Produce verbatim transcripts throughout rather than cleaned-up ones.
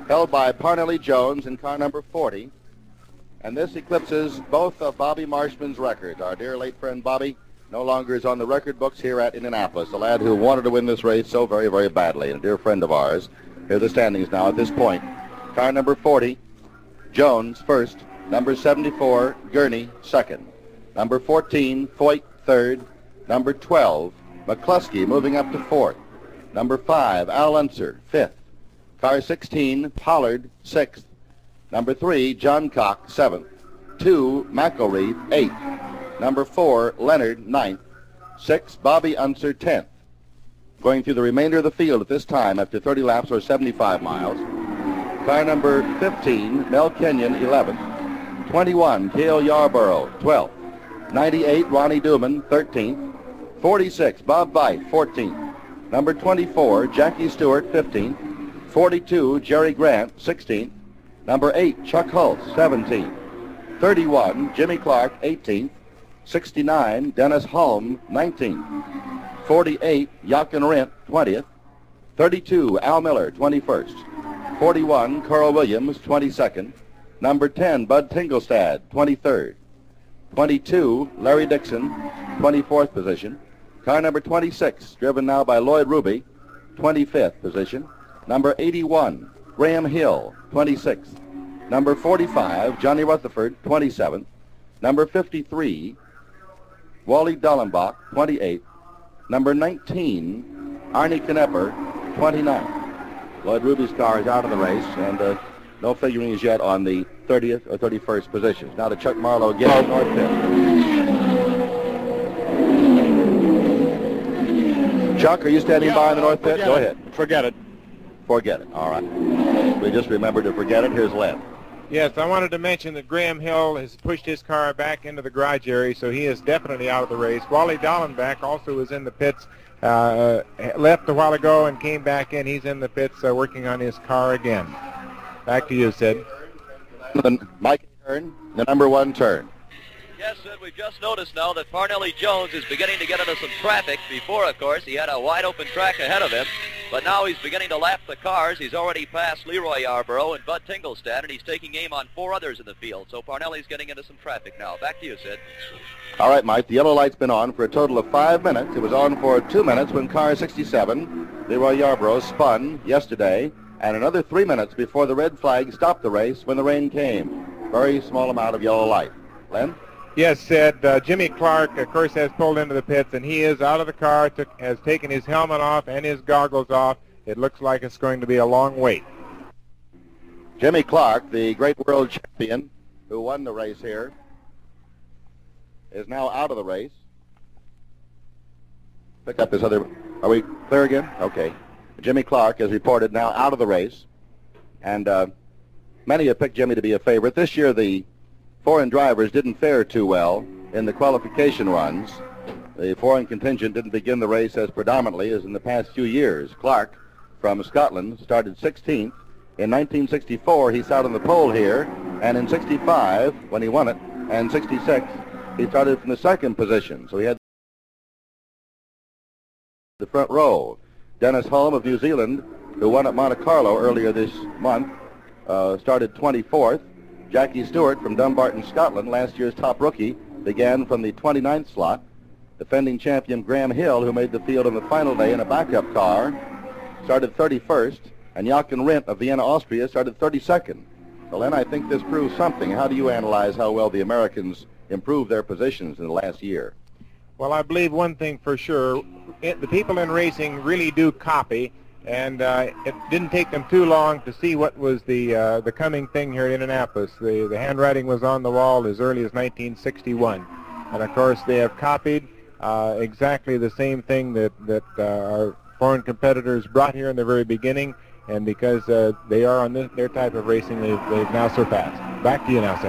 held by Parnelli Jones in car number forty. And this eclipses both of Bobby Marshman's records. Our dear late friend Bobby no longer is on the record books here at Indianapolis, a lad who wanted to win this race so very, very badly, and a dear friend of ours. Here are the standings now at this point. Car number forty, Jones first. Number seventy-four, Gurney second. Number fourteen, Foyt third. Number twelve, McCluskey moving up to fourth. Number five, Al Unser fifth. Car sixteen, Pollard sixth. Number three, John Cock seventh. Two, McElreath eighth. Number four, Leonard ninth. Six, Bobby Unser tenth. Going through the remainder of the field at this time after thirty laps or seventy-five miles. Car number fifteen, Mel Kenyon eleventh. twenty-one, Cale Yarborough twelfth. ninety-eight, Ronnie Duman thirteenth. forty-six, Bob Veit fourteenth. Number twenty-four, Jackie Stewart fifteenth. forty-two, Jerry Grant sixteenth. Number eight, Chuck Hulse seventeenth. thirty-one, Jimmy Clark eighteenth. sixty-nine, Dennis Hulme nineteenth. forty-eight, Jochen Rindt twentieth. thirty-two, Al Miller twenty-first. forty-one, Carl Williams twenty-second. Number ten, Bud Tingelstad twenty-third. twenty-two, Larry Dixon twenty-fourth position. Car number twenty-six, driven now by Lloyd Ruby, twenty-fifth position. Number eighty-one, Graham Hill, twenty-sixth. Number forty-five, Johnny Rutherford, twenty-seventh. Number fifty-three, Wally Dallenbach, twenty-eighth. Number nineteen, Arnie Knepper, twenty-ninth. Lloyd Ruby's car is out of the race, and uh, no figurines yet on the thirtieth or thirty-first positions. Now to Chuck Marlowe again, North Pit. Chuck, are you standing yeah, by in the North Pit? Go it. ahead. Forget it. Forget it. All right. We just remembered to forget it. Here's Len. Yes, I wanted to mention that Graham Hill has pushed his car back into the garage area, so he is definitely out of the race. Wally Dallenbach also is in the pits, uh, left a while ago and came back in. He's in the pits uh, working on his car again. Back to you, Sid. Mike turn, the number one turn. Yes, Sid, we've just noticed now that Parnelli Jones is beginning to get into some traffic. Before, of course, he had a wide-open track ahead of him, but now he's beginning to lap the cars. He's already passed Leroy Yarborough and Bud Tingelstad, and he's taking aim on four others in the field. So Parnelli's getting into some traffic now. Back to you, Sid. All right, Mike, the yellow light's been on for a total of five minutes. It was on for two minutes when car sixty-seven, Leroy Yarborough, spun yesterday, and another three minutes before the red flag stopped the race when the rain came. Very small amount of yellow light. Len? Yes, Sid. Uh, Jimmy Clark, of course, has pulled into the pits, and he is out of the car, took, has taken his helmet off and his goggles off. It looks like it's going to be a long wait. Jimmy Clark, the great world champion who won the race here, is now out of the race. Pick up this other... Are we clear again? Okay. Jimmy Clark is reported now out of the race, and uh, many have picked Jimmy to be a favorite. This year, the foreign drivers didn't fare too well in the qualification runs. The foreign contingent didn't begin the race as predominantly as in the past few years. Clark from Scotland started sixteenth. In nineteen sixty-four, he sat on the pole here, and in sixty-five, when he won it, and sixty-six, he started from the second position. So he had the front row. Dennis Hulme of New Zealand, who won at Monte Carlo earlier this month, uh, started twenty-fourth. Jackie Stewart from Dumbarton, Scotland, last year's top rookie, began from the twenty-ninth slot. Defending champion Graham Hill, who made the field on the final day in a backup car, started thirty-first. And Jochen Rindt of Vienna, Austria, started thirty-second. Well, Len, I think this proves something. How do you analyze how well the Americans improved their positions in the last year? Well, I believe one thing for sure. It, the people in racing really do copy. And uh, it didn't take them too long to see what was the uh, the coming thing here in Indianapolis. The, the handwriting was on the wall as early as nineteen sixty-one. And, of course, they have copied uh, exactly the same thing that, that uh, our foreign competitors brought here in the very beginning. And because uh, they are on this, their type of racing, they've, they've now surpassed. Back to you now,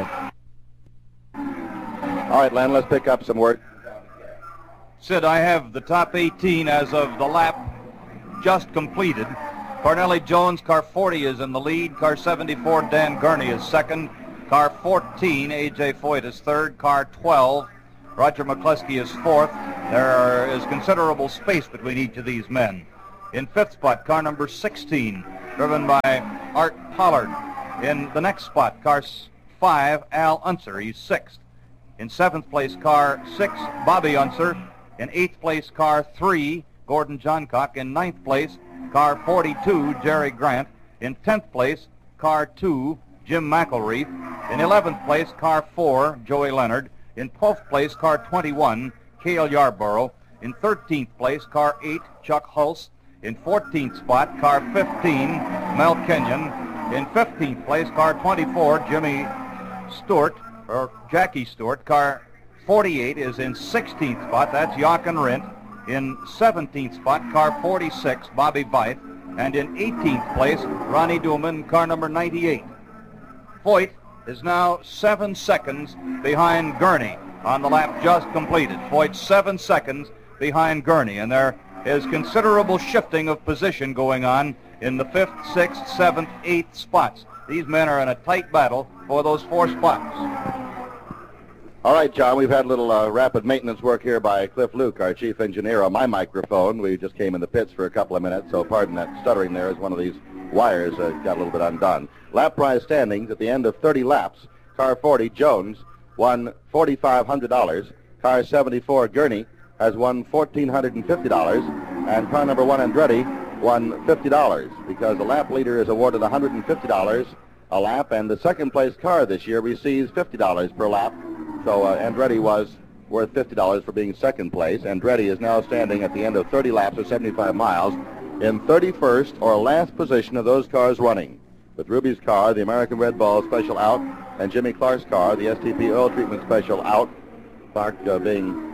Sid. All right, Len, let's pick up some work. Sid, I have the top eighteen as of the lap just completed. Parnelli Jones, car forty, is in the lead. Car seventy-four, Dan Gurney, is second. Car fourteen, A J Foyt, is third. Car twelve, Roger McCluskey, is fourth. There is considerable space between each of these men. In fifth spot, car number sixteen, driven by Art Pollard. In the next spot, car five, Al Unser. He's sixth. In seventh place, car six, Bobby Unser. In eighth place, car three, Gordon Johncock. In ninth place, car forty-two, Jerry Grant. In tenth place, car two, Jim McElreath. In eleventh place, car four, Joey Leonard. In twelfth place, car twenty-one, Cale Yarborough. In thirteenth place, car eight, Chuck Hulse. In fourteenth spot, car fifteen, Mel Kenyon. In fifteenth place, car twenty-four, Jimmy Stewart, or Jackie Stewart. Car forty-eight is in sixteenth spot. That's Jochen Rindt. In seventeenth spot, car forty-six, Bobby Veith. And in eighteenth place, Ronnie Duman, car number ninety-eight. Foyt is now seven seconds behind Gurney on the lap just completed. Foyt seven seconds behind Gurney, and there is considerable shifting of position going on in the fifth, sixth, seventh, eighth spots. These men are in a tight battle for those four spots. All right, John, we've had a little uh, rapid maintenance work here by Cliff Luke, our chief engineer, on my microphone. We just came in the pits for a couple of minutes, so pardon that stuttering there as one of these wires uh, got a little bit undone. Lap prize standings at the end of thirty laps. Car forty, Jones, won four thousand five hundred dollars. Car seventy-four, Gurney, has won one thousand four hundred fifty dollars. And car number one, Andretti, won fifty dollars, because the lap leader is awarded one hundred fifty dollars a lap, and the second place car this year receives fifty dollars per lap. So uh, Andretti was worth fifty dollars for being second place. Andretti is now standing at the end of thirty laps or seventy-five miles in thirty-first or last position of those cars running, with Ruby's car, the American Red Ball Special, out, and Jimmy Clark's car, the S T P Oil Treatment Special, out. Clark uh, being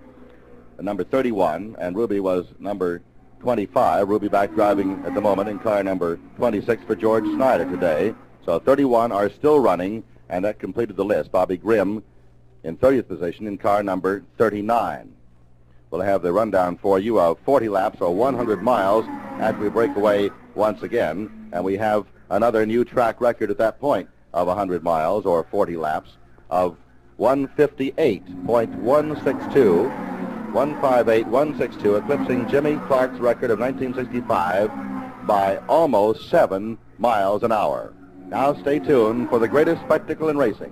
number thirty-one, and Ruby was number twenty-five. Ruby back driving at the moment in car number twenty-six for George Snyder today. So thirty-one are still running, and that completed the list. Bobby Grimm in thirtieth position in car number thirty-nine. We'll have the rundown for you of forty laps or one hundred miles after we break away once again, and we have another new track record at that point of one hundred miles or forty laps of one fifty-eight point one six two, one fifty-eight point one six two, eclipsing Jimmy Clark's record of nineteen sixty-five by almost seven miles an hour. Now stay tuned for the greatest spectacle in racing.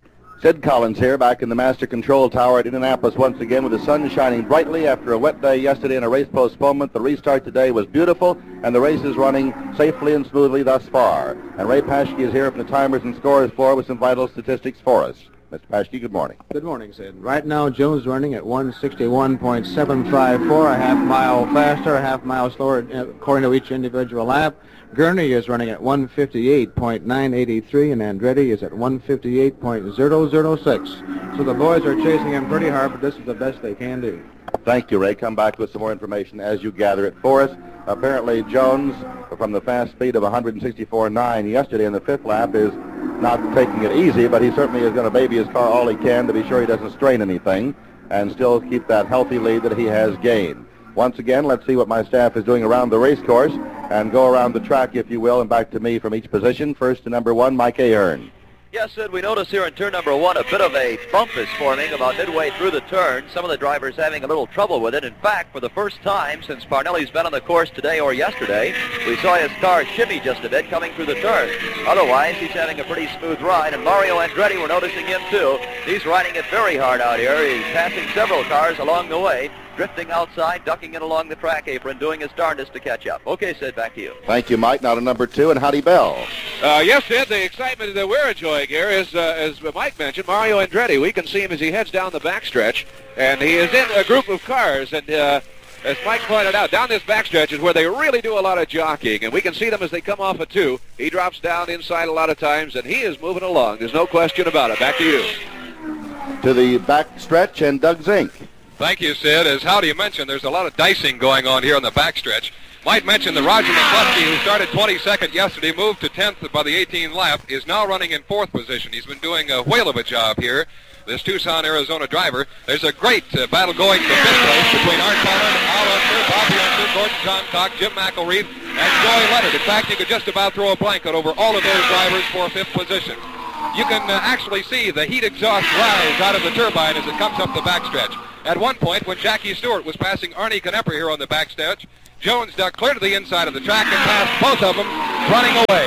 Sid Collins here, back in the Master Control Tower at Indianapolis once again, with the sun shining brightly after a wet day yesterday and a race postponement. The restart today was beautiful, and the race is running safely and smoothly thus far. And Ray Paschke is here from the timers and scores floor with some vital statistics for us. Mister Paschke, good morning. Good morning, Sid. Right now, Jones running at one sixty-one point seven five four, a half mile faster, a half mile slower according to each individual lap. Gurney is running at one fifty-eight point nine eight three, and Andretti is at one fifty-eight point zero zero six. So the boys are chasing him pretty hard, but this is the best they can do. Thank you, Ray. Come back with some more information as you gather it for us. Apparently, Jones, from the fast speed of one sixty-four point nine yesterday in the fifth lap, is not taking it easy, but he certainly is going to baby his car all he can to be sure he doesn't strain anything and still keep that healthy lead that he has gained. Once again, let's see what my staff is doing around the race course and go around the track, if you will, and back to me from each position. First to number one, Mike Ahern. Yes, Sid, we notice here in turn number one a bit of a bump is forming about midway through the turn. Some of the drivers having a little trouble with it. In fact, for the first time since Parnelli's been on the course today or yesterday, we saw his car shimmy just a bit coming through the turn. Otherwise, he's having a pretty smooth ride, and Mario Andretti, we're noticing him too. He's riding it very hard out here. He's passing several cars along the way, drifting outside, ducking in along the track apron, doing his darndest to catch up. Okay, Sid, back to you. Thank you, Mike. Now to number two, and Howdy Bell. Uh, yes, Sid, the excitement that we're enjoying here is, uh, as Mike mentioned, Mario Andretti. We can see him as he heads down the backstretch, and he is in a group of cars, and uh, as Mike pointed out, down this backstretch is where they really do a lot of jockeying, and we can see them as they come off a two. He drops down inside a lot of times, and he is moving along. There's no question about it. Back to you. To the backstretch, and Doug Zink. Thank you, Sid. As Howdy mentioned, there's a lot of dicing going on here on the backstretch. Might mention that Roger McCluskey, who started twenty-second yesterday, moved to tenth by the eighteenth lap, is now running in fourth position. He's been doing a whale of a job here, this Tucson, Arizona driver. There's a great uh, battle going for fifth place between Art Pollard, Al Unser, Bobby Unser, Gordon Johncock, Jim McElreath, and Joey Leonard. In fact, you could just about throw a blanket over all of those drivers for fifth position. You can uh, actually see the heat exhaust rise out of the turbine as it comes up the backstretch. At one point, when Jackie Stewart was passing Arnie Knepper here on the backstretch, Jones ducked clear to the inside of the track and passed both of them running away.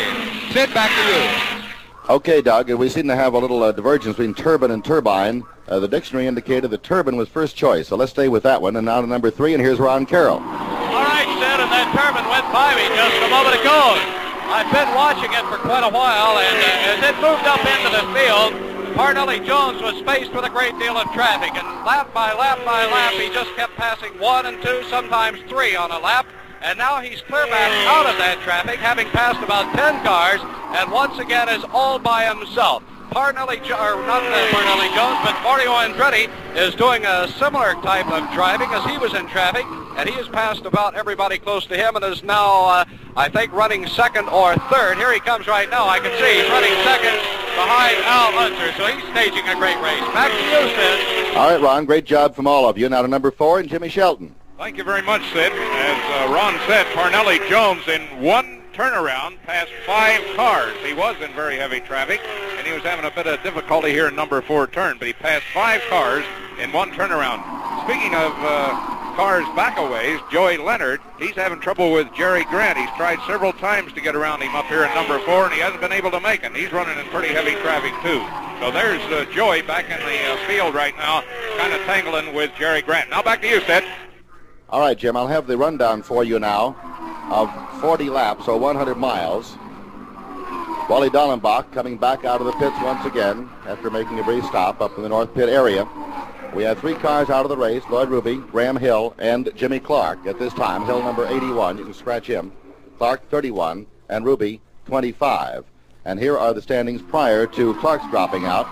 Sid, back to you. Okay, Doug, we seem to have a little uh, divergence between turbine and turbine. Uh, the dictionary indicated the turbine was first choice, so let's stay with that one. And now to number three, and here's Ron Carroll. All right, Sid, and that turbine went by me just a moment ago. I've been watching it for quite a while, and uh, as it moved up into the field, Parnelli Jones was faced with a great deal of traffic, and lap by lap by lap, he just kept passing one and two, sometimes three on a lap. And now he's clear back out of that traffic, having passed about ten cars, and once again is all by himself. Parnelli, or not uh, Parnelli Jones, but Mario Andretti is doing a similar type of driving as he was in traffic, and he has passed about everybody close to him and is now, uh, I think, running second or third. Here he comes right now. I can see he's running second behind Al Unser, so he's staging a great race. Back to you, Sid. All right, Ron, great job from all of you. Now to number four, and Jimmy Shelton. Thank you very much, Sid. As uh, Ron said, Parnelli Jones in one turnaround passed five cars. He was in very heavy traffic, and he was having a bit of difficulty here in number four turn, but he passed five cars in one turnaround. Speaking of uh, cars back a ways, Joey Leonard, he's having trouble with Jerry Grant. He's tried several times to get around him up here in number four, and he hasn't been able to make it. He's running in pretty heavy traffic, too. So there's uh, Joey back in the uh, field right now, kind of tangling with Jerry Grant. Now back to you, Sid. All right, Jim, I'll have the rundown for you now of forty laps, or one hundred miles. Wally Dallenbach coming back out of the pits once again after making a brief stop up in the North Pit area. We have three cars out of the race, Lloyd Ruby, Graham Hill, and Jimmy Clark at this time. Hill number eighty-one, you can scratch him. Clark thirty-one, and Ruby twenty-five. And here are the standings prior to Clark's dropping out.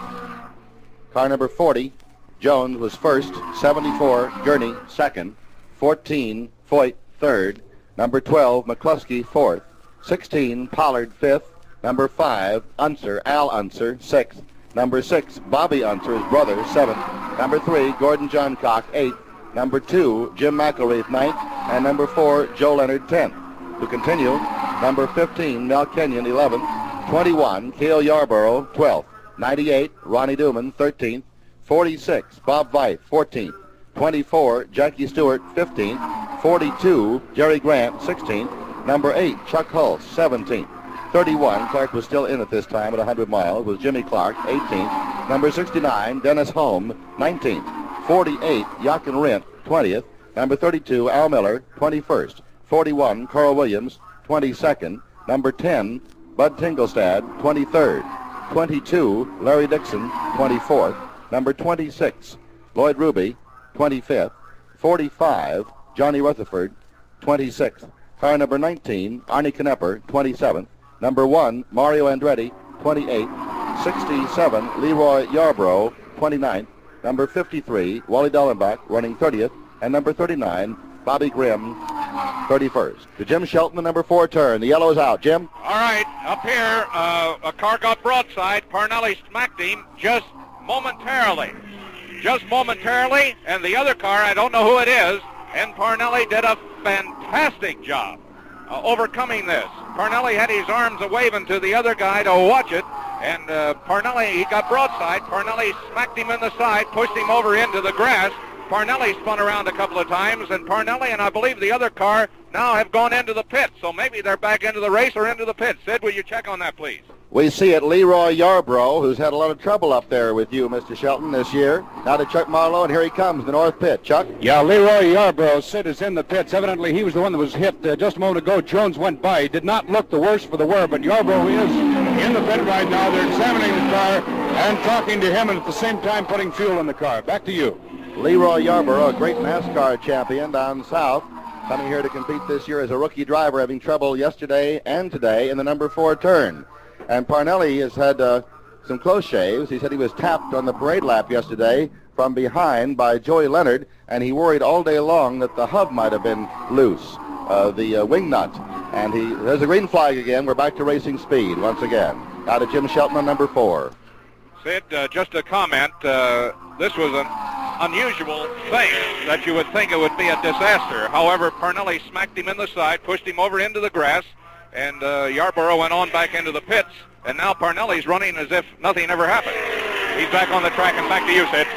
Car number forty, Jones was first, seventy-four, Gurney second, fourteen, Foyt third, number twelve, McCluskey fourth, sixteen, Pollard fifth, number five, Unser, Al Unser sixth, number six, Bobby Unser, his brother, seventh, number three, Gordon Johncock eighth, number two, Jim McElreath ninth, and number four, Joe Leonard tenth. To continue, number fifteen, Mel Kenyon eleventh, twenty-one, Cale Yarborough twelfth, ninety-eight, Ronnie Duman thirteenth, forty-six, Bob Veith fourteenth, twenty-four, Jackie Stewart fifteenth, forty-two, Jerry Grant sixteenth, number eight, Chuck Hulse seventeenth, thirty-one, Clark was still in at this time at one hundred miles, was Jimmy Clark eighteenth, number sixty-nine, Dennis Holm nineteenth, forty-eight, Jochen Rindt twentieth, number thirty-two, Al Miller twenty-first, forty-one, Carl Williams twenty-second, number ten, Bud Tingelstad twenty-third, twenty-two, Larry Dixon twenty-fourth, number twenty-six, Lloyd Ruby twenty-fifth, forty-five, Johnny Rutherford twenty-sixth, car number nineteen, Arnie Knepper twenty-seventh, number one, Mario Andretti twenty-eighth, sixty-seven, Leroy Yarborough twenty-ninth, number fifty-three, Wally Dallenbach running thirtieth, and number thirty-nine, Bobby Grimm thirty-first. To Jim Shelton, the number four turn. The yellow is out. Jim? All right, up here, uh, a car got broadside. Parnelli smacked him just momentarily. Just momentarily, and the other car, I don't know who it is, and Parnelli did a fantastic job uh, overcoming this. Parnelli had his arms a-waving to the other guy to watch it, and uh, Parnelli, he got broadside. Parnelli smacked him in the side, pushed him over into the grass. Parnelli spun around a couple of times, and Parnelli and I believe the other car now have gone into the pit, so maybe they're back into the race or into the pit. Sid, will you check on that, please? We see it, Leroy Yarborough, who's had a lot of trouble up there with you, Mister Shelton, this year. Now to Chuck Marlowe, and here he comes, the North Pit. Chuck? Yeah, Leroy Yarborough, Sid, is in the pits. Evidently, he was the one that was hit uh, just a moment ago. Jones went by. He did not look the worse for the wear, but Yarborough is in the pit right now. They're examining the car and talking to him, and at the same time putting fuel in the car. Back to you. Leroy Yarborough, a great NASCAR champion down south, coming here to compete this year as a rookie driver, having trouble yesterday and today in the number four turn. And Parnelli has had uh, some close shaves. He said he was tapped on the parade lap yesterday from behind by Joey Leonard, and he worried all day long that the hub might have been loose, uh, the uh, wing nut. And he there's a green flag again. We're back to racing speed once again. Now to Jim Shelton on number four. Sid, uh, just a comment. Uh, this was an unusual thing that you would think it would be a disaster. However, Parnelli smacked him in the side, pushed him over into the grass, and uh, Yarborough went on back into the pits, and now Parnelli's running as if nothing ever happened. He's back on the track, and back to you, Sid.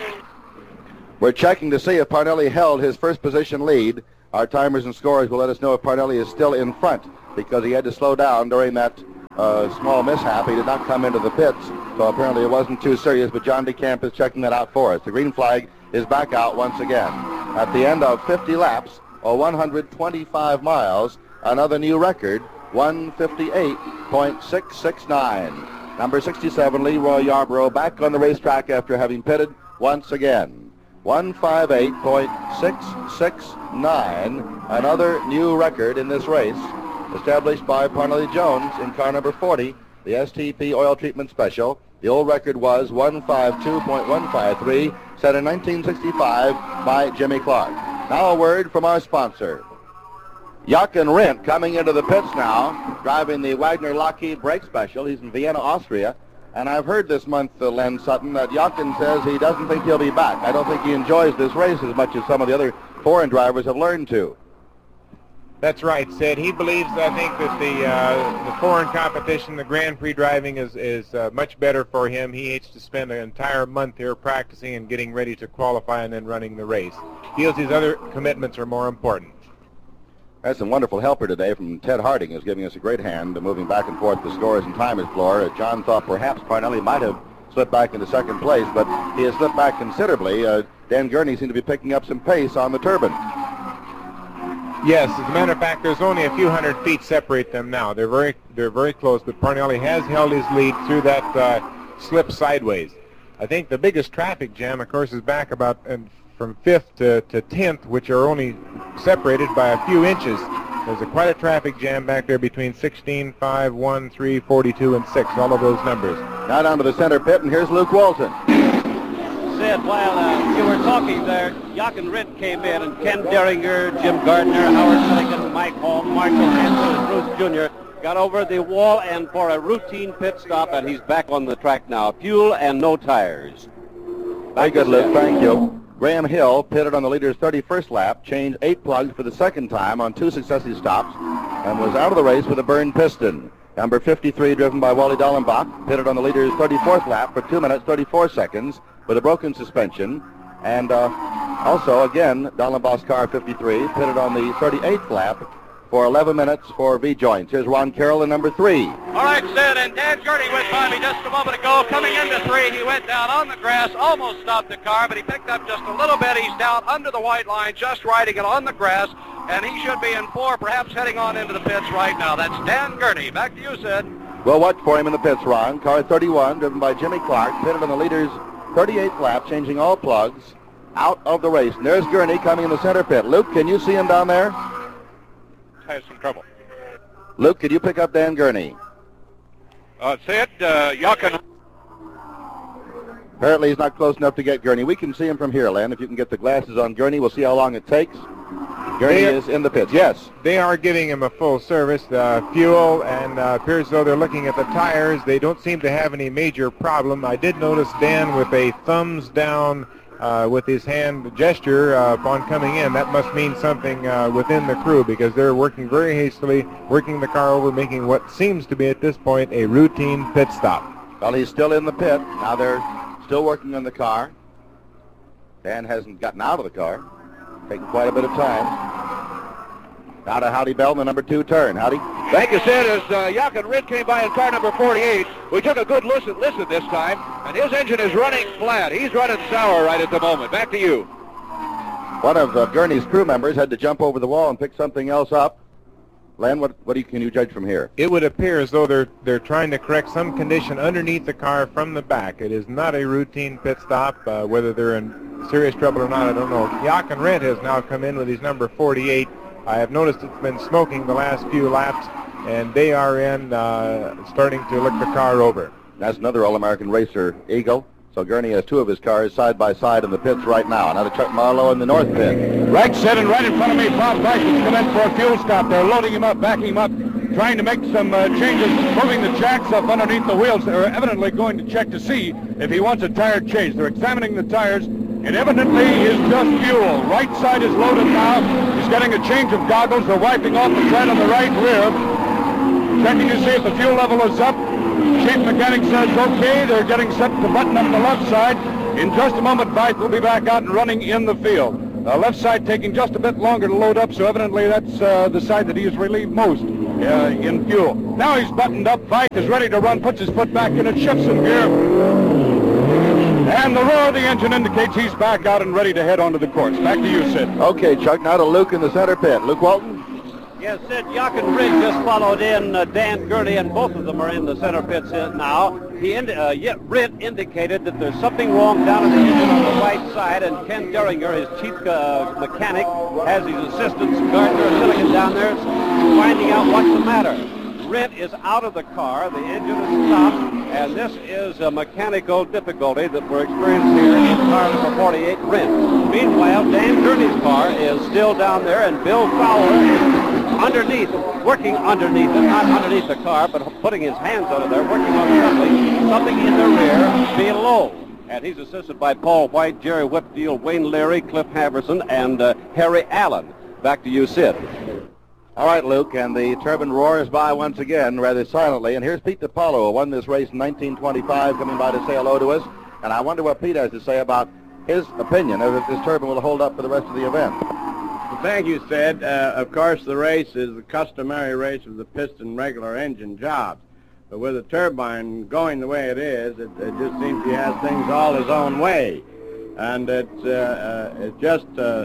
We're checking to see if Parnelli held his first position lead. Our timers and scorers will let us know if Parnelli is still in front, because he had to slow down during that a small mishap. He did not come into the pits, so apparently it wasn't too serious, but John DeCamp is checking that out for us. The green flag is back out once again. At the end of fifty laps, or one hundred twenty-five miles, another new record, one fifty-eight point six six nine. Number sixty-seven, Leroy Yarborough, back on the racetrack after having pitted once again. one fifty-eight point six six nine, another new record in this race, established by Parnelli Jones in car number forty, the S T P Oil Treatment Special. The old record was one fifty-two point one five three, set in nineteen sixty-five by Jimmy Clark. Now a word from our sponsor. Jochen Rindt coming into the pits now, driving the Wagner Lockheed Brake Special. He's in Vienna, Austria. And I've heard this month, uh, Len Sutton, that Jochen says he doesn't think he'll be back. I don't think he enjoys this race as much as some of the other foreign drivers have learned to. That's right, Sid. He believes, I think, that the uh, the foreign competition, the Grand Prix driving is, is uh, much better for him. He hates to spend an entire month here practicing and getting ready to qualify and then running the race. He feels his other commitments are more important. That's a wonderful helper today from Ted Harding, who's giving us a great hand, moving back and forth the scores and timers floor. Uh, John thought perhaps Parnelli might have slipped back into second place, but he has slipped back considerably. Uh, Dan Gurney seemed to be picking up some pace on the turbine. Yes, as a matter of fact, there's only a few hundred feet separate them now. They're very, they're very close, but Parnelli has held his lead through that uh, slip sideways. I think the biggest traffic jam, of course, is back about uh, from fifth to, to tenth, which are only separated by a few inches. There's a quite a traffic jam back there between sixteen, five, one, three, forty-two, and six, all of those numbers. Now down to the center pit, and here's Luke Walton. Sid, while uh, you were talking there, Jochen Rindt came in, and Ken Derringer, Jim Gardner, Howard Milligan, Mike Hall, Marshall Andrews, Bruce Junior got over the wall and for a routine pit stop, and he's back on the track now. Fuel and no tires. Very good, Luke. Thank you. Graham Hill pitted on the leader's thirty-first lap, changed eight plugs for the second time on two successive stops, and was out of the race with a burned piston. Number fifty-three, driven by Wally Dallenbach, pitted on the leader's thirty-fourth lap for two minutes, thirty-four seconds with a broken suspension. And uh, also, again, Dallenbach's car fifty-three pitted on the thirty-eighth lap for eleven minutes for V-joints. Here's Ron Carroll in number three. All right, Sid, and Dan Gurney went by me just a moment ago. Coming into three, he went down on the grass, almost stopped the car, but he picked up just a little bit. He's down under the white line, just riding it on the grass, and he should be in four, perhaps heading on into the pits right now. That's Dan Gurney. Back to you, Sid. We'll watch for him in the pits, Ron. Car thirty-one, driven by Jimmy Clark, pitted on the leader's thirty-eighth lap, changing all plugs, out of the race. And there's Gurney coming in the center pit. Luke, can you see him down there? Has some trouble. Luke, could you pick up Dan Gurney? Uh, Sid, uh, Jochen. Apparently he's not close enough to get Gurney. We can see him from here, Len. If you can get the glasses on Gurney, we'll see how long it takes. Gurney is in the pits. Yes. They are giving him a full service, uh, fuel, and uh, appears though they're looking at the tires. They don't seem to have any major problem. I did notice Dan with a thumbs down uh, with his hand gesture uh, upon coming in. That must mean something uh, within the crew, because they're working very hastily, working the car over, making what seems to be at this point a routine pit stop. Well, he's still in the pit. Now they're still working on the car. Dan hasn't gotten out of the car. Taking quite a bit of time. Now to Howdy Bell in the number two turn. Howdy. Thank you, Sid. As uh, Jochen Rindt came by in car number forty-eight, we took a good listen, listen this time, and his engine is running flat. He's running sour right at the moment. Back to you. One of uh, Gurney's crew members had to jump over the wall and pick something else up. Len, what, what do you, can you judge from here? It would appear as though they're they're trying to correct some condition underneath the car from the back. It is not a routine pit stop. Uh, whether they're in serious trouble or not, I don't know. Jochen Rindt has now come in with his number forty-eight. I have noticed it's been smoking the last few laps, and they are in uh, starting to look the car over. That's another All-American racer, Eagle. So Gurney has two of his cars side by side in the pits right now. Another Chuck Marlowe in the north pit. Right sitting right in front of me, Bob Price has come in for a fuel stop. They're loading him up, backing him up, trying to make some uh, changes, moving the jacks up underneath the wheels. They're evidently going to check to see if he wants a tire change. They're examining the tires. It evidently is just fuel. Right side is loaded now. He's getting a change of goggles. They're wiping off the tread on the right rear, checking to see if the fuel level is up. Chief mechanic says okay. They're getting set to button up the left side. In just a moment, Blythe will be back out and running in the field. The left side taking just a bit longer to load up, so evidently that's uh, the side that he has relieved most. uh, in fuel. Now he's buttoned up, bike is ready to run, puts his foot back in it, shifts in gear. And the roar of the engine indicates he's back out and ready to head onto the course. Back to you, Sid. Okay, Chuck, now to Luke in the center pit. Luke Walton? Yes, Sid, Jochen Rindt just followed in uh, Dan Gurney, and both of them are in the center pits now. He indi- uh, yet Rindt indicated that there's something wrong down in the engine on the right side, and Ken Derringer, his chief uh, mechanic, has his assistants, Gardner and Milligan, down there finding out what's the matter. Rindt is out of the car, the engine is stopped, and this is a mechanical difficulty that we're experiencing here in car number forty-eight, Rindt. Meanwhile, Dan Gurney's car is still down there, and Bill Fowler is underneath, working underneath it, not underneath the car, but putting his hands under there, working on something, something in the rear below. And he's assisted by Paul White, Jerry Whitfield, Wayne Leary, Cliff Haverson, and uh, Harry Allen. Back to you, Sid. All right, Luke, and the turbine roars by once again, rather silently. And here's Pete DiPaolo, who won this race in nineteen twenty-five, coming by to say hello to us. And I wonder what Pete has to say about his opinion of if this turbine will hold up for the rest of the event. Well, thank you, Sid. Uh, of course, the race is the customary race of the piston regular engine jobs. But with the turbine going the way it is, it, it just seems he has things all his own way. And it's, uh, uh, it's just uh,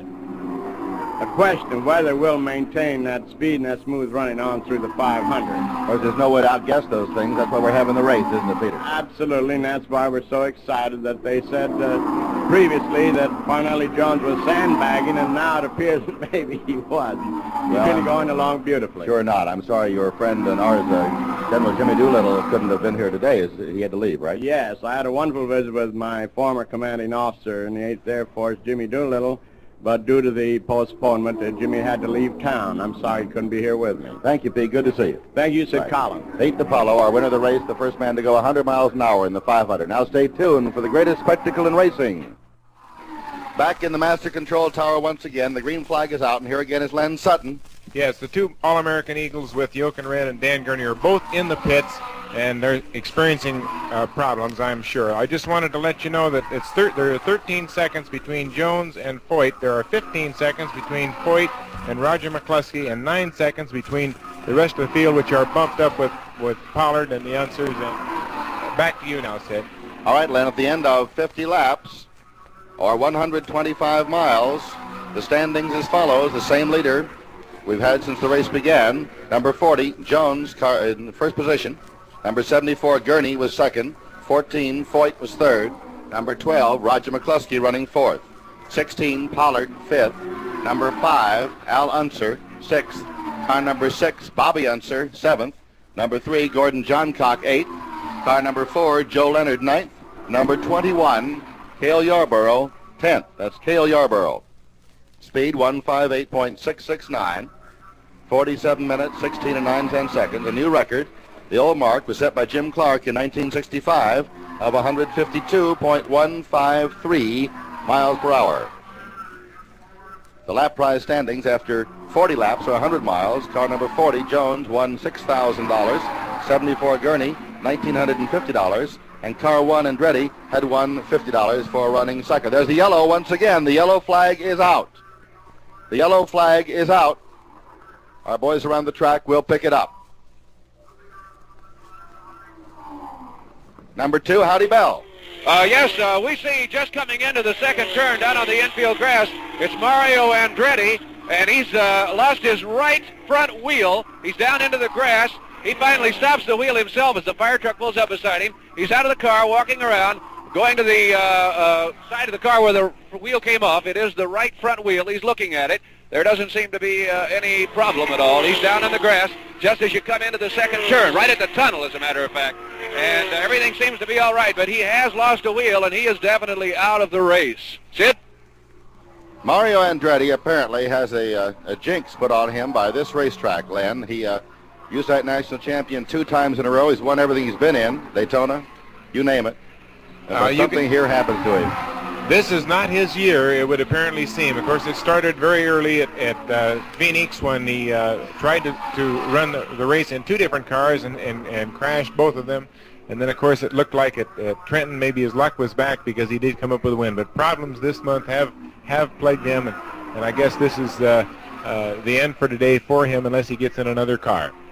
a question whether we'll maintain that speed and that smooth running on through the five hundred. Of course, there's no way to outguess those things. That's why we're having the race, isn't it, Peter? Absolutely, and that's why we're so excited that they said uh, previously that Parnelli Jones was sandbagging, and now it appears that maybe he was. He's Well, really going along beautifully. Sure not. I'm sorry your friend and ours, uh, General Jimmy Doolittle, couldn't have been here today. He had to leave, right? Yes, I had a wonderful visit with my former commanding officer in the eighth Air Force, Jimmy Doolittle, but due to the postponement, uh, Jimmy had to leave town. I'm sorry he couldn't be here with me. Thank you, Pete. Good to see you. Thank you, Sid Right. Collins. Pete DiPaolo, our winner of the race, the first man to go one hundred miles an hour in the five hundred. Now stay tuned for the greatest spectacle in racing. Back in the master control tower once again. The green flag is out, and here again is Len Sutton. Yes, the two All-American Eagles with Jochen Rindt and Dan Gurney are both in the pits, and they're experiencing uh, problems, I'm sure. I just wanted to let you know that it's thir- there are thirteen seconds between Jones and Foyt. There are fifteen seconds between Foyt and Roger McCluskey, and nine seconds between the rest of the field, which are bumped up with, with Pollard and the Unsers. And back to you now, Sid. All right, Len, at the end of fifty laps, or one hundred twenty-five miles, the standings as follows. The same leader we've had since the race began. Number forty, Jones, car in first position. Number seventy-four, Gurney, was second. fourteen, Foyt was third. Number twelve, Roger McCluskey, running fourth. sixteen, Pollard, fifth. Number five, Al Unser, sixth. Car number six, Bobby Unser, seventh. Number three, Gordon Johncock, eighth. Car number four, Joe Leonard, ninth. Number twenty-one, Cale Yarborough, tenth. That's Cale Yarborough. Speed one fifty-eight point six six nine. forty-seven minutes, sixteen and nine tenths seconds. A new record. The old mark was set by Jim Clark in nineteen sixty-five of one fifty-two point one five three miles per hour. The lap prize standings after forty laps or one hundred miles. Car number forty, Jones, won six thousand dollars. seventy-four, Gurney, one thousand nine hundred fifty dollars. And car one, Andretti, had won fifty dollars for running second. There's the yellow once again. The yellow flag is out. The yellow flag is out. Our boys around the track will pick it up. Number two, Howdy Bell. Uh, yes, uh, we see just coming into the second turn down on the infield grass, it's Mario Andretti, and he's uh, lost his right front wheel. He's down into the grass. He finally stops the wheel himself as the fire truck pulls up beside him. He's out of the car, walking around, going to the uh, uh, side of the car where the wheel came off. It is the right front wheel. He's looking at it. There doesn't seem to be uh, any problem at all. He's down in the grass just as you come into the second turn, right at the tunnel, as a matter of fact. And uh, everything seems to be all right, but he has lost a wheel, and he is definitely out of the race. Sid? Mario Andretti apparently has a, uh, a jinx put on him by this racetrack, Len. He uh, used that national champion two times in a row. He's won everything he's been in, Daytona, you name it. Uh, but you something can- here happens to him. This is not his year, it would apparently seem. Of course, it started very early at, at uh, Phoenix when he uh, tried to, to run the, the race in two different cars and, and, and crashed both of them. And then, of course, it looked like at, at Trenton maybe his luck was back because he did come up with a win. But problems this month have, have plagued him, and, and I guess this is uh, uh, the end for today for him unless he gets in another car.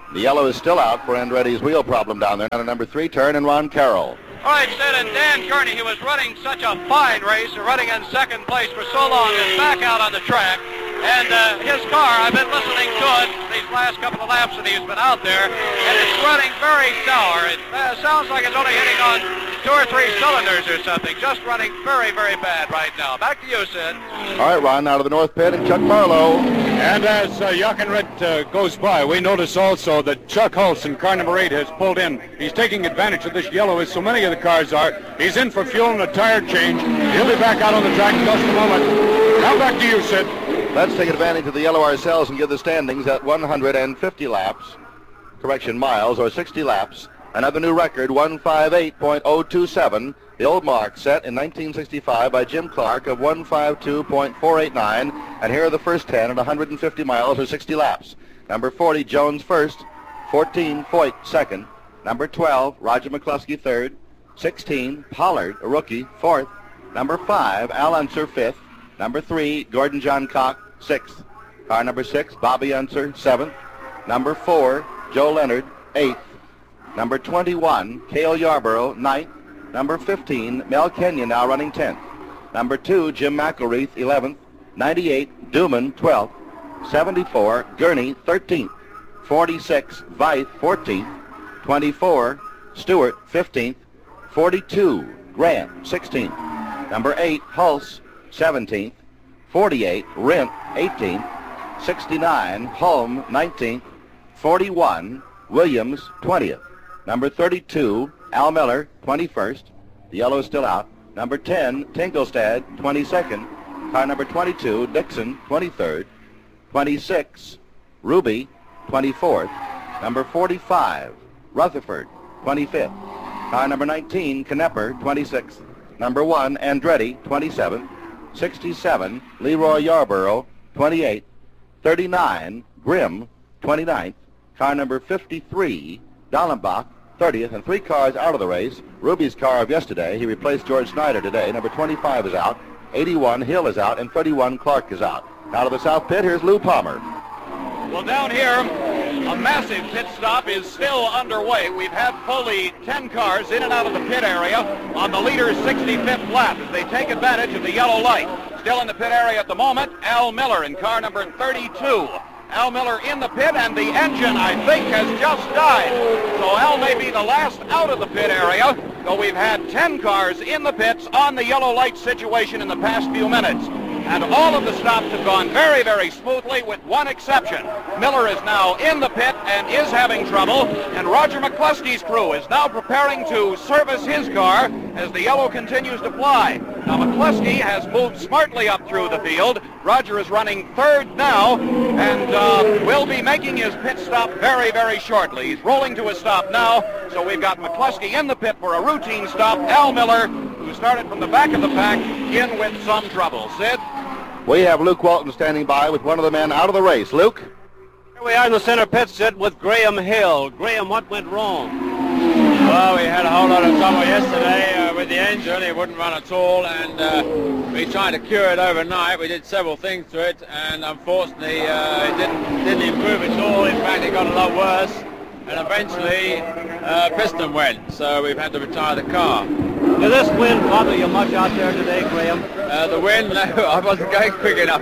The yellow is still out for Andretti's wheel problem down there. Now the number three turn and Ron Carroll. All right, Sid, and Dan Gurney, he was running such a fine race, running in second place for so long, is back out on the track. And uh, his car, I've been listening to it these last couple of laps that he's been out there, and it's running very sour. It uh, sounds like it's only hitting on two or three cylinders or something. Just running very, very bad right now. Back to you, Sid. All right, Ron, now to the north pit and Chuck Barlow. And as uh, Jochen Rindt uh, goes by, we notice also that Chuck Hulse, car number eight, has pulled in. He's taking advantage of this yellow, as so many of the cars are. He's in for fuel and a tire change. He'll be back out on the track in just a moment. Now back to you, Sid. Let's take advantage of the yellow ourselves and give the standings at one hundred fifty laps, correction, miles, or sixty laps. Another new record, one fifty-eight point oh two seven. The old mark set in nineteen sixty-five by Jim Clark of one fifty-two point four eight nine. And here are the first ten at one hundred fifty miles or sixty laps. Number forty, Jones first. fourteen, Foyt second. Number twelve, Roger McCluskey third. sixteen, Pollard, a rookie, fourth. Number five, Al Unser fifth. Number three, Gordon John Cock, sixth. Car number six, Bobby Unser, seventh. Number four, Joe Leonard, eighth. Number twenty-one, Cale Yarborough, ninth. Number fifteen, Mel Kenyon, now running tenth. Number two, Jim McElreath, eleventh. ninety-eight, Duman, twelfth. seventy-four, Gurney, thirteenth. forty-six, Veith, fourteenth. twenty-four, Stewart, fifteenth. forty-two, Grant, sixteenth. Number eight, Hulse, seventeenth. forty-eight, Rindt, eighteenth. sixty-nine, Holm, nineteenth. forty-one, Williams, twentieth. Number thirty-two, Al Miller, twenty-first. The yellow is still out. Number ten, Tinkelstad, twenty-second. Car number twenty-two, Dixon, twenty-third. twenty-six, Ruby, twenty-fourth. Number forty-five, Rutherford, twenty-fifth. Car number nineteen, Knepper, twenty-sixth. Number one, Andretti, twenty-seventh. sixty-seven, Leroy Yarborough, twenty-eighth. thirty-nine, Grimm, twenty-ninth. Car number fifty-three, Dallenbach, thirtieth, and three cars out of the race. Ruby's car of yesterday, he replaced George Snyder today. Number twenty-five is out. eighty-one, Hill is out, and thirty-one, Clark is out. Now to the south pit, here's Lou Palmer. Well, down here, a massive pit stop is still underway. We've had fully ten cars in and out of the pit area on the leader's sixty-fifth lap as they take advantage of the yellow light. Still in the pit area at the moment, Al Miller in car number thirty-two. Al Miller in the pit, and the engine, I think, has just died. So Al may be the last out of the pit area, though we've had ten cars in the pits on the yellow light situation in the past few minutes. And all of the stops have gone very, very smoothly with one exception. Miller is now in the pit and is having trouble, and Roger McCluskey's crew is now preparing to service his car as the yellow continues to fly. Now McCluskey has moved smartly up through the field. Roger is running third now, and uh, will be making his pit stop very, very shortly. He's rolling to a stop now, so we've got McCluskey in the pit for a routine stop. Al Miller, who started from the back of the pack, in with some trouble. Sid? We have Luke Walton standing by with one of the men out of the race. Luke? Here we are in the center pit, Sid, with Graham Hill. Graham, what went wrong? Well, we had a whole lot of trouble yesterday uh, with the engine. It wouldn't run at all, and uh, we tried to cure it overnight. We did several things to it, and unfortunately uh, it didn't, didn't improve at all. In fact, it got a lot worse, and eventually uh, piston went, so we've had to retire the car. Did this wind bother you much out there today, Graham? Uh, the wind? No, I wasn't going quick enough.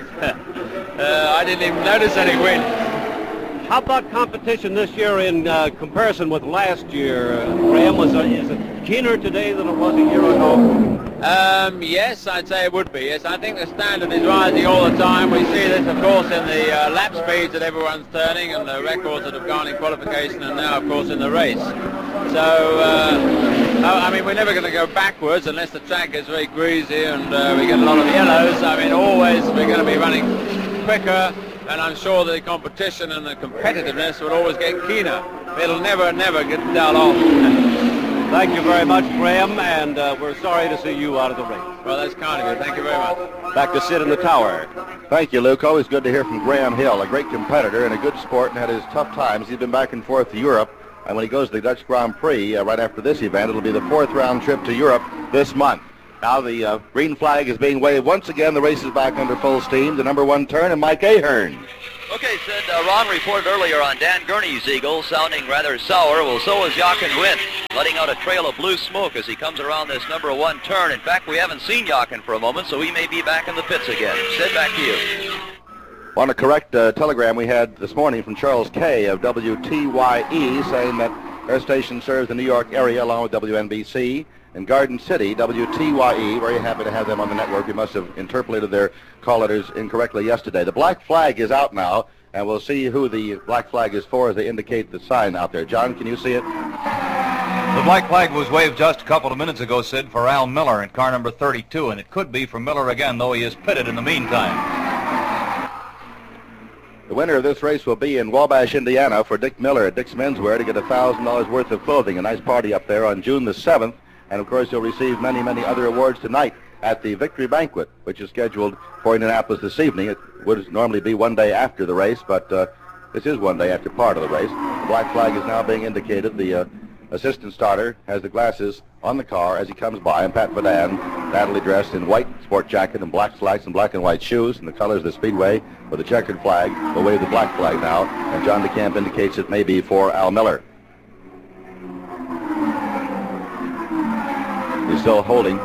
uh, I didn't even notice any wind. How about competition this year in uh, comparison with last year? Uh, Graham, was it, is it keener today than it was a year ago? Um, yes, I'd say it would be. Yes, I think the standard is rising all the time. We see this, of course, in the uh, lap speeds that everyone's turning and the records that have gone in qualification and now, of course, in the race. So, uh, I mean, we're never going to go backwards unless the track gets very greasy and uh, we get a lot of yellows. I mean, always we're going to be running quicker, and I'm sure the competition and the competitiveness will always get keener. It'll never, never get dull off. Thank you very much, Graham, and uh, we're sorry to see you out of the race. Well, that's kind of you. Thank you very much. Back to Sid in the tower. Thank you, Luke. Always good to hear from Graham Hill, a great competitor and a good sport, and had his tough times. He's been back and forth to Europe, and when he goes to the Dutch Grand Prix uh, right after this event, it'll be the fourth round trip to Europe this month. Now the uh, green flag is being waved once again. The race is back under full steam. The number one turn, and Mike Ahern. Okay, Sid, uh, Ron reported earlier on Dan Gurney's Eagle sounding rather sour. Well, so is Jochen Rindt, letting out a trail of blue smoke as he comes around this number one turn. In fact, we haven't seen Jochen for a moment, so he may be back in the pits again. Sid, back to you. Want to correct a telegram we had this morning from Charles Kay of W T Y E saying that their station serves the New York area along with W N B C. In Garden City, W T Y E, very happy to have them on the network. We must have interpolated their call letters incorrectly yesterday. The black flag is out now, and we'll see who the black flag is for as they indicate the sign out there. John, can you see it? The black flag was waved just a couple of minutes ago, Sid, for Al Miller in car number thirty-two, and it could be for Miller again, though he is pitted in the meantime. The winner of this race will be in Wabash, Indiana for Dick Miller at Dick's Menswear to get one thousand dollars worth of clothing. A nice party up there on June the seventh. And, of course, you'll receive many, many other awards tonight at the Victory Banquet, which is scheduled for Indianapolis this evening. It would normally be one day after the race, but uh, this is one day after part of the race. The black flag is now being indicated. The uh, assistant starter has the glasses on the car as he comes by, and Pat Vadan, nattily dressed in white sport jacket and black slacks and black and white shoes, and the colors of the Speedway with a checkered flag, will wave the black flag now, and John DeCamp indicates it may be for Al Miller. He's still holding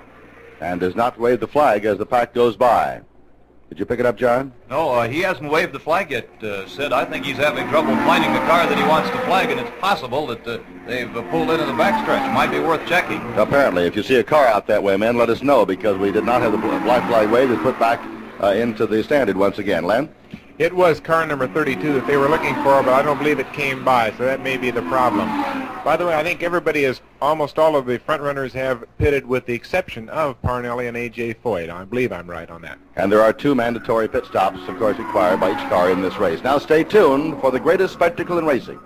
and does not wave the flag as the pack goes by. Did you pick it up, John? No, uh, he hasn't waved the flag yet, uh, Sid. I think he's having trouble finding the car that he wants to flag, and it's possible that uh, they've uh, pulled into the backstretch. Might be worth checking. Apparently. If you see a car out that way, men, let us know, because we did not have the black flag waved. It's put back uh, into the standard once again. Len? It was car number thirty-two that they were looking for, but I don't believe it came by, so that may be the problem. By the way, I think everybody is, almost all of the front runners have pitted with the exception of Parnelli and A J Foyt. I believe I'm right on that. And there are two mandatory pit stops, of course, required by each car in this race. Now stay tuned for the greatest spectacle in racing.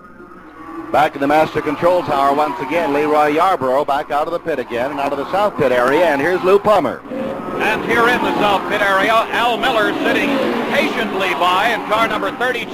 Back in the master control tower once again, Leroy Yarborough back out of the pit again and out of the south pit area, and here's Lou Palmer. And here in the south pit area, Al Miller sitting patiently by in car number thirty-two.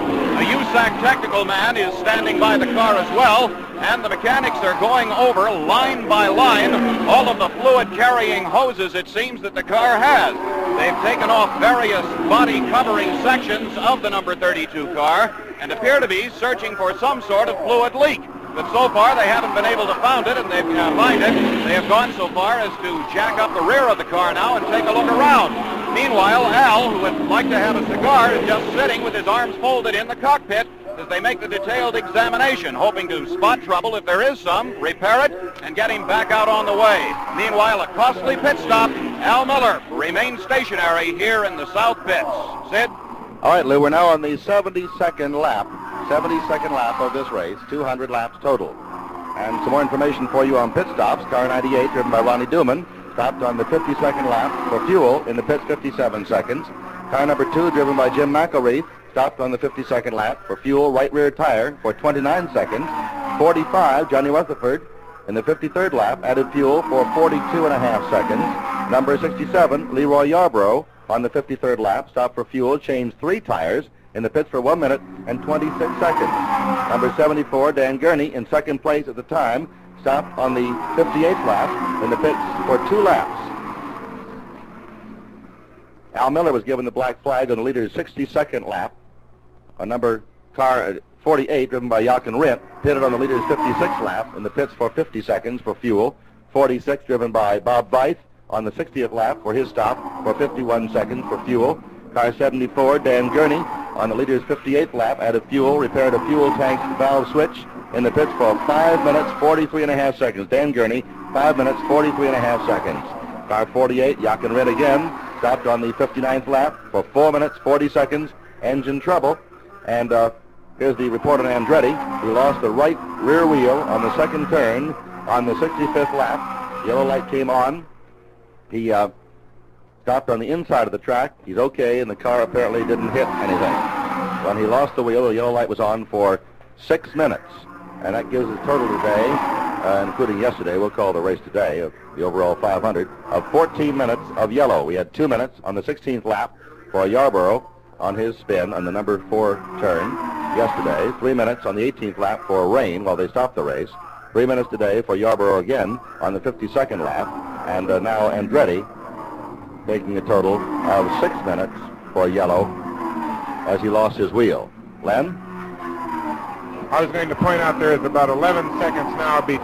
A U S A C technical man is standing by the car as well, and the mechanics are going over line by line all of the fluid-carrying hoses, it seems, that the car has. They've taken off various body-covering sections of the number thirty-two car and appear to be searching for some sort of fluid leak. But so far, they haven't been able to find it, and they've uh, find it. They have gone so far as to jack up the rear of the car now and take a look around. Meanwhile, Al, who would like to have a cigar, is just sitting with his arms folded in the cockpit as they make the detailed examination, hoping to spot trouble if there is some, repair it, and get him back out on the way. Meanwhile, a costly pit stop. Al Miller remains stationary here in the south pits. Sid? All right, Lou, we're now on the seventy-second lap. seventy-second lap of this race, two hundred laps total. And some more information for you on pit stops. Car ninety-eight, driven by Ronnie Duman, stopped on the fifty-second lap for fuel in the pits, fifty-seven seconds. Car number two, driven by Jim McElreath, stopped on the fifty-second lap for fuel, right rear tire, for twenty-nine seconds. forty-five, Johnny Rutherford, in the fifty-third lap, added fuel for forty-two and a half seconds. Number sixty-seven, Leroy Yarborough, on the fifty-third lap, stopped for fuel, changed three tires, in the pits for one minute and twenty-six seconds. Number seventy-four, Dan Gurney, in second place at the time, stopped on the fifty-eighth lap in the pits for two laps. Al Miller was given the black flag on the leader's sixty-second lap. On number car forty-eight, driven by Jochen Rindt, pitted on the leader's fifty-sixth lap in the pits for fifty seconds for fuel. forty-six, driven by Bob Veith, on the sixtieth lap for his stop for fifty-one seconds for fuel. Car seventy-four, Dan Gurney, on the leader's fifty-eighth lap, added fuel, repaired a fuel tank valve switch in the pits for five minutes, forty-three and a half seconds. Dan Gurney, five minutes, forty-three and a half seconds. Car forty-eight, Jochen Rindt again, stopped on the fifty-ninth lap for four minutes, forty seconds, engine trouble. And uh, here's the report on Andretti. He lost the right rear wheel on the second turn on the sixty-fifth lap. Yellow light came on. He uh, stopped on the inside of the track. He's okay, and the car apparently didn't hit anything. When he lost the wheel, the yellow light was on for six minutes. And that gives us a total today, uh, including yesterday, we'll call the race today, of the overall five hundred, of fourteen minutes of yellow. We had two minutes on the sixteenth lap for Yarborough on his spin on the number four turn yesterday. Three minutes on the eighteenth lap for Rain while they stopped the race. Three minutes today for Yarborough again on the fifty-second lap. And uh, now Andretti making a total of six minutes for yellow as he lost his wheel. Len? I was going to point out there is about eleven seconds now between